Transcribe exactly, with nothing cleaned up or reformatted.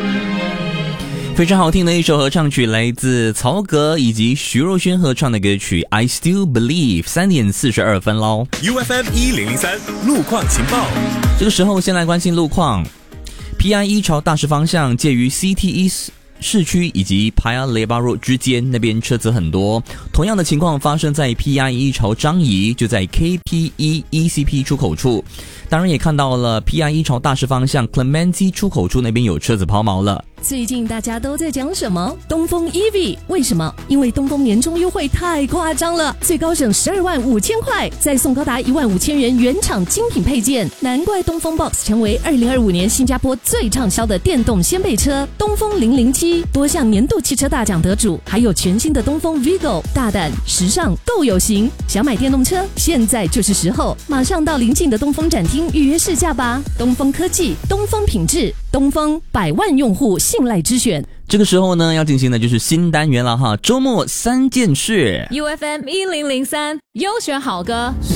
非常好听的一首合唱曲，来自曹格以及徐若瑄合唱的歌曲 I Still Believe。 三点四十二分咯。 U F M 一零零三路况情报。 这个时候先来关心路况。 P I 一朝大势方向介于 C T E市区以及 Paya Lebar Road 之间，那边车子很多。同样的情况发生在 P I 一朝张仪，就在 K P E E C P 出口处。当然也看到了 P I 一朝大势方向 Clementi 出口处那边有车子抛锚了。 最近大家都在讲什么？东风 E V， 为什么？因为东风年终优惠太夸张了，最高省十二万五千块，再送高达一万五千元原厂精品配件，难怪东风 Box 成为二零二五年新加坡最畅销的电动掀背车。东风零零七多项年度汽车大奖得主，还有全新的东风 Vigo， 大胆时尚够有型。想买电动车，现在就是时候，马上到邻近的东风展厅预约试驾吧。东风科技，东风品质，东风百万用户信赖之选。 这个时候呢，要进行的就是新单元了哈，周末三件事。 U F M 一零零三优选好歌。